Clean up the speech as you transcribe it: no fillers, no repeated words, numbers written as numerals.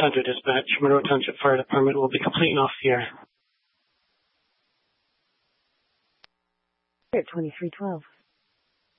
600 dispatch. Monroe Township Fire Department will be completing off the air. At 2312.